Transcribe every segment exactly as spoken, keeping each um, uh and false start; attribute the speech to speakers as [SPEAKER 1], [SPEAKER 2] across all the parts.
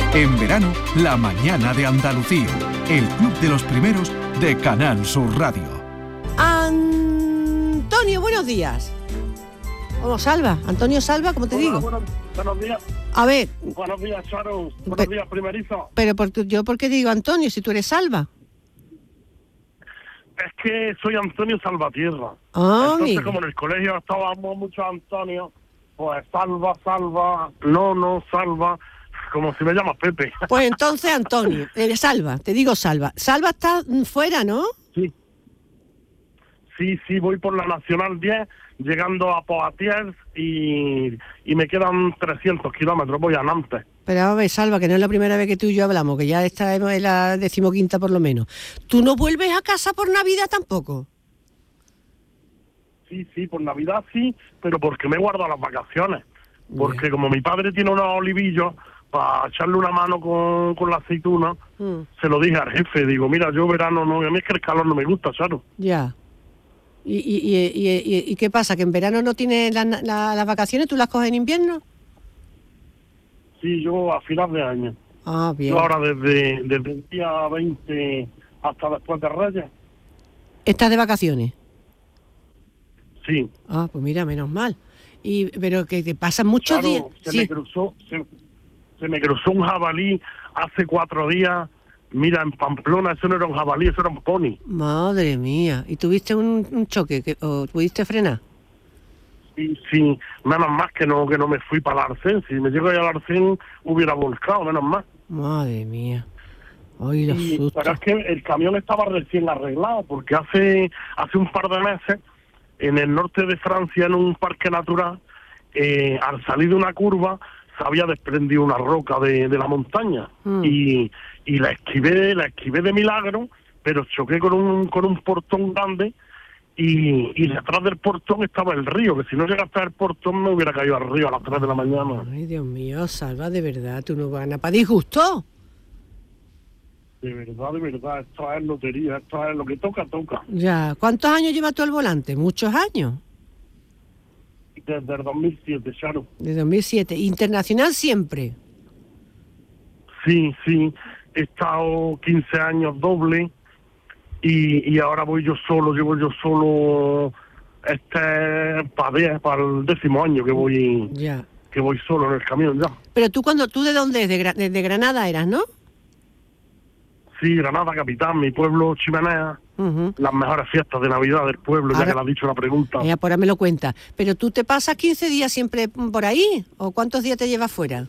[SPEAKER 1] En verano, La Mañana de Andalucía, el club de los primeros de Canal Sur Radio.
[SPEAKER 2] Antonio, buenos días. O Salva, Antonio Salva, como te
[SPEAKER 3] Hola,
[SPEAKER 2] digo.
[SPEAKER 3] Buenos, buenos días.
[SPEAKER 2] A ver.
[SPEAKER 3] Buenos días, Charo. Buenos
[SPEAKER 2] Pero,
[SPEAKER 3] días, primerizo.
[SPEAKER 2] Pero por tu, yo, ¿por qué digo Antonio si tú eres Salva?
[SPEAKER 3] Es que soy Antonio Salvatierra.
[SPEAKER 2] Ah,
[SPEAKER 3] Entonces,
[SPEAKER 2] amigo.
[SPEAKER 3] como en el colegio estábamos muchos Antonio, pues Salva, Salva, no, no, Salva, como si me llamas Pepe.
[SPEAKER 2] Pues entonces Antonio, eh, Salva, te digo Salva. Salva está fuera, ¿no?
[SPEAKER 3] Sí. Sí, sí, voy por la Nacional diez, llegando a Poitiers y, y me quedan trescientos kilómetros, voy a Nantes.
[SPEAKER 2] Pero a ver, Salva, que no es la primera vez que tú y yo hablamos, que ya esta es la decimoquinta por lo menos. ¿Tú no vuelves a casa por Navidad tampoco?
[SPEAKER 3] Sí, sí, por Navidad sí, pero porque me he guardado las vacaciones. Porque
[SPEAKER 2] Bien.
[SPEAKER 3] como mi padre tiene unos olivillos, para echarle una mano con, con la aceituna,
[SPEAKER 2] Mm.
[SPEAKER 3] se lo dije al jefe, digo, mira, yo verano no, a mí es que el calor no me gusta, Charo.
[SPEAKER 2] Ya. ¿Y, y, y, y, y, y qué pasa? ¿Que en verano no tienes la, la, las vacaciones? ¿Tú las coges en invierno?
[SPEAKER 3] Sí, yo a final de año.
[SPEAKER 2] Ah, bien.
[SPEAKER 3] Yo ahora desde, desde el día veinte hasta después de Reyes,
[SPEAKER 2] ¿Estás de vacaciones?
[SPEAKER 3] sí.
[SPEAKER 2] Ah, pues mira, menos mal. Y pero que te pasan muchos
[SPEAKER 3] Charo,
[SPEAKER 2] días.
[SPEAKER 3] se
[SPEAKER 2] Sí.
[SPEAKER 3] me cruzó, se, se me cruzó un jabalí hace cuatro días. Mira, en Pamplona eso no era un jabalí, eso era un pony.
[SPEAKER 2] Madre mía. ¿Y tuviste un, un choque que, o pudiste frenar?
[SPEAKER 3] Sí, sí, menos más que no que no me fui para el Arcén. Si me llego ahí al Arcén, hubiera volcado, menos más.
[SPEAKER 2] Madre mía. Ay, los
[SPEAKER 3] Y,
[SPEAKER 2] sustos.
[SPEAKER 3] pero es que el camión estaba recién arreglado, porque hace hace un par de meses, en el norte de Francia, en un parque natural, eh, al salir de una curva, se había desprendido una roca de, de la montaña.
[SPEAKER 2] Mm.
[SPEAKER 3] Y, y la esquivé, la esquivé de milagro, pero choqué con un, con un portón grande. Y, y detrás del portón estaba el río, que si no llegara hasta el portón me hubiera caído al río a las tres de la mañana.
[SPEAKER 2] Ay, Dios mío, Salva, de verdad, tú no ganas para disgusto.
[SPEAKER 3] De verdad, de verdad, esto es lotería, esto es lo que toca, toca.
[SPEAKER 2] Ya, ¿cuántos años llevas tú al volante? Muchos años.
[SPEAKER 3] Desde el dos mil siete, Charo.
[SPEAKER 2] De dos mil siete. Internacional siempre.
[SPEAKER 3] Sí, sí, he estado quince años doble y, y ahora voy yo solo, llevo yo solo este para diez, para el décimo año que voy
[SPEAKER 2] Ya.
[SPEAKER 3] que voy solo en el camión ya.
[SPEAKER 2] Pero tú cuando tú de dónde es, de, Gra- de, de Granada eras, ¿no?
[SPEAKER 3] Sí, Granada capital, mi pueblo Chimenea,
[SPEAKER 2] Uh-huh.
[SPEAKER 3] las mejores fiestas de Navidad del pueblo,
[SPEAKER 2] Ahora-
[SPEAKER 3] ya que le ha dicho la pregunta.
[SPEAKER 2] Ya, por ahí me lo cuenta. Pero tú te pasas quince días siempre por ahí, ¿o cuántos días te llevas fuera?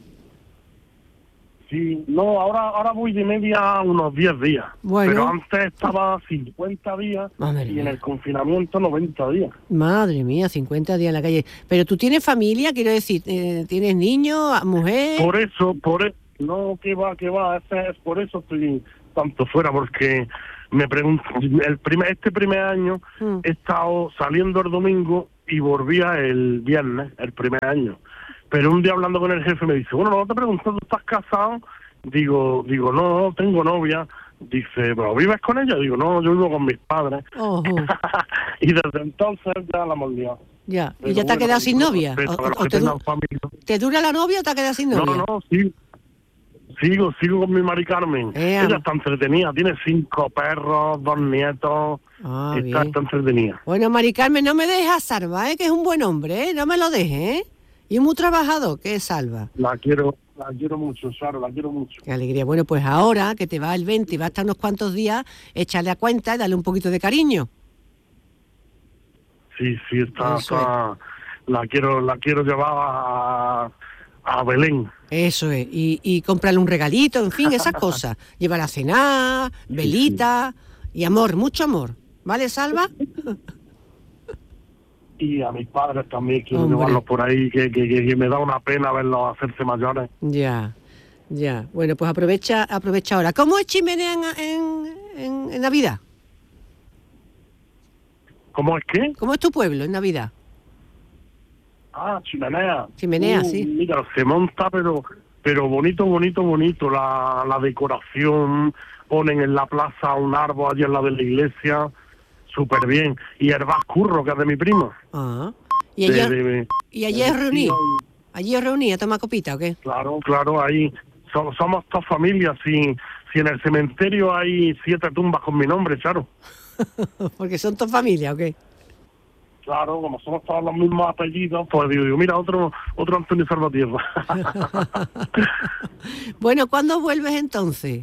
[SPEAKER 3] Sí, no, ahora ahora voy de media unos diez días,
[SPEAKER 2] Bueno.
[SPEAKER 3] pero antes estaba cincuenta días
[SPEAKER 2] Madre
[SPEAKER 3] y
[SPEAKER 2] mía.
[SPEAKER 3] en el confinamiento noventa días.
[SPEAKER 2] Madre mía, cincuenta días en la calle. Pero tú tienes familia, quiero decir, eh, tienes niños, mujer.
[SPEAKER 3] Por eso, por eso, no, que va, que va, ese es por eso estoy tanto fuera, porque me pregunto, el primer, este primer año
[SPEAKER 2] Mm.
[SPEAKER 3] he estado saliendo el domingo y volvía el viernes, el primer año. Pero un día hablando con el jefe me dice, bueno, no te pregunto, ¿tú estás casado? Digo, digo, no, tengo novia. Dice, ¿pero vives con ella? Digo, no, yo vivo con mis padres.
[SPEAKER 2] Ojo.
[SPEAKER 3] Y desde entonces ya la hemos liado.
[SPEAKER 2] Ya, ¿y
[SPEAKER 3] Pero
[SPEAKER 2] ya te has
[SPEAKER 3] bueno,
[SPEAKER 2] quedado sin
[SPEAKER 3] con
[SPEAKER 2] novia?
[SPEAKER 3] respeto
[SPEAKER 2] ¿O,
[SPEAKER 3] a los
[SPEAKER 2] o
[SPEAKER 3] que
[SPEAKER 2] te, du-
[SPEAKER 3] tengan familia.
[SPEAKER 2] te dura la novia o te has quedado sin novia?
[SPEAKER 3] No, no, sí. Sigo, sigo con mi Mari Carmen.
[SPEAKER 2] Eh,
[SPEAKER 3] Ella
[SPEAKER 2] am-
[SPEAKER 3] está entretenida, tiene cinco perros, dos nietos,
[SPEAKER 2] Ah,
[SPEAKER 3] está,
[SPEAKER 2] bien.
[SPEAKER 3] está entretenida.
[SPEAKER 2] Bueno, Mari Carmen, no me dejes a Salva, ¿eh? Que es un buen hombre, ¿eh? No me lo dejes, ¿eh? Y es muy trabajador, que es Salva.
[SPEAKER 3] La quiero, la quiero mucho, Saro, la quiero mucho.
[SPEAKER 2] Qué alegría. Bueno, pues ahora que te va el veinte y va a estar unos cuantos días, échale a cuenta y dale un poquito de cariño.
[SPEAKER 3] Sí, sí, está,
[SPEAKER 2] Eso
[SPEAKER 3] está la quiero, la quiero llevar a, a Belén.
[SPEAKER 2] Eso es. Y, y cómprale un regalito, en fin, esas cosas. Llévala a cenar, velita y amor, mucho amor. ¿Vale, Salva?
[SPEAKER 3] Y a mis padres también quiero
[SPEAKER 2] Hombre.
[SPEAKER 3] llevarlos por ahí, que, que, que, que me da una pena verlos hacerse mayores.
[SPEAKER 2] Ya, ya. Bueno, pues aprovecha, aprovecha ahora. ¿Cómo es Chimenea en, en, en- en Navidad?
[SPEAKER 3] ¿Cómo es que?
[SPEAKER 2] ¿Cómo es tu pueblo en Navidad?
[SPEAKER 3] Ah, Chimenea.
[SPEAKER 2] Chimenea,
[SPEAKER 3] Uh,
[SPEAKER 2] sí.
[SPEAKER 3] Mira, se monta, pero pero bonito, bonito, bonito. La, la decoración, ponen en la plaza un árbol allí en la de la iglesia, súper bien. Y el Curro, que es de mi prima.
[SPEAKER 2] Ah. ¿Y
[SPEAKER 3] De-
[SPEAKER 2] allí,
[SPEAKER 3] de-
[SPEAKER 2] y allí es reunido? ¿Allí es reunido a tomar copita o qué?
[SPEAKER 3] Claro, claro, ahí So- somos toda familia, si, si en el cementerio hay siete tumbas con mi nombre, Charo.
[SPEAKER 2] Porque son tu familia, ¿o qué?
[SPEAKER 3] Claro, como somos todos los mismos apellidos, pues digo, digo mira, otro otro Antonio Salvatierra.
[SPEAKER 2] Bueno, ¿cuándo vuelves entonces?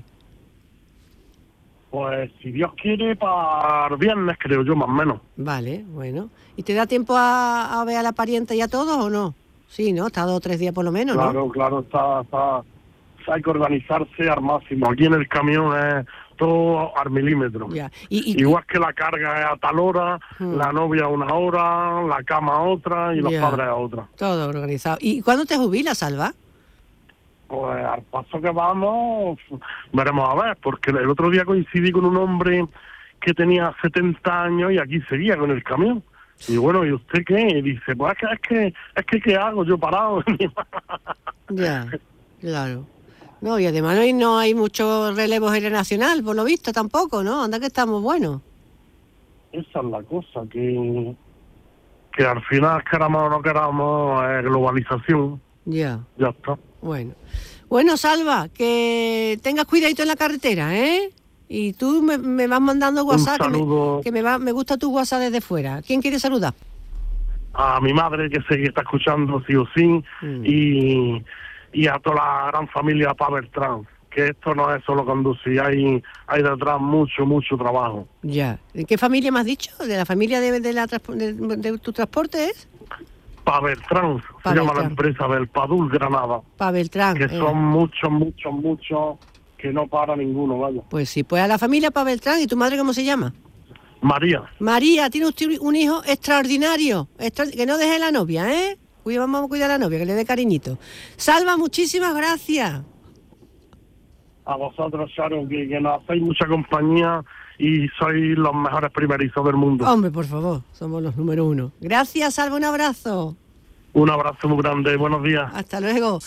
[SPEAKER 3] Pues si Dios quiere, para el viernes, creo yo, más o menos.
[SPEAKER 2] Vale, bueno. ¿Y te da tiempo a, a ver a la pariente y a todos o no? Sí, ¿no? Está dos o tres días por lo menos, ¿no?
[SPEAKER 3] Claro, claro, está, está, hay que organizarse al máximo. Aquí en el camión es todo al milímetro.
[SPEAKER 2] Ya. Y, y,
[SPEAKER 3] Igual que la carga es a tal hora,
[SPEAKER 2] Hmm.
[SPEAKER 3] la novia a una hora, la cama a otra y los
[SPEAKER 2] Ya.
[SPEAKER 3] padres a otra.
[SPEAKER 2] Todo organizado. ¿Y cuándo te jubilas, Salva?
[SPEAKER 3] Pues al paso que vamos, veremos a ver, porque el otro día coincidí con un hombre que tenía setenta años y aquí seguía con el camión. Y bueno, ¿y usted qué? Y dice, pues es que, es que, es que ¿qué hago yo parado?
[SPEAKER 2] Ya, claro. No, y además no hay, no hay mucho relevo generacional, por lo visto tampoco, ¿no? Anda que estamos buenos.
[SPEAKER 3] Esa es la cosa, que, que al final, queramos o no queramos, es globalización.
[SPEAKER 2] Ya,
[SPEAKER 3] Ya está.
[SPEAKER 2] bueno. Bueno, Salva, que tengas cuidadito en la carretera, ¿eh? Y tú me, me vas mandando WhatsApp, que, me,
[SPEAKER 3] saludo.
[SPEAKER 2] que me, va, me gusta tu WhatsApp desde fuera. ¿Quién quiere saludar?
[SPEAKER 3] A mi madre, que sé que está escuchando sí o sí,
[SPEAKER 2] Mm.
[SPEAKER 3] y, y a toda la gran familia Pavertrans, que esto no es solo conducir, hay, hay detrás mucho, mucho trabajo.
[SPEAKER 2] Ya. ¿De qué familia me has dicho? ¿De la familia de, de, la, transpo- de, de tu transporte es?
[SPEAKER 3] Pavertrans, se
[SPEAKER 2] Pavertrans.
[SPEAKER 3] llama la empresa del Padul Granada,
[SPEAKER 2] Pa' Beltrán.
[SPEAKER 3] que
[SPEAKER 2] eh.
[SPEAKER 3] son muchos, muchos, muchos, que no para ninguno, vaya.
[SPEAKER 2] Pues sí, pues a la familia Pa' Beltrán. ¿Y tu madre cómo se llama?
[SPEAKER 3] María,
[SPEAKER 2] María, tiene usted un hijo extraordinario, extra- que no deje la novia, ¿eh? Cuida, vamos a cuidar a la novia, que le dé cariñito. Salva, muchísimas gracias.
[SPEAKER 3] a vosotros, Sharon, que, que nos hacéis mucha compañía y sois los mejores primerizos del mundo.
[SPEAKER 2] Hombre, por favor, somos los número uno. Gracias, Salva, un abrazo.
[SPEAKER 3] Un abrazo muy grande, buenos días.
[SPEAKER 2] Hasta luego.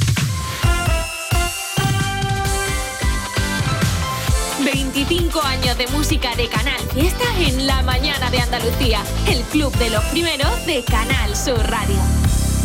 [SPEAKER 4] veinticinco años de música de Canal Fiesta en la mañana de Andalucía. El club de los primeros de Canal Sur Radio.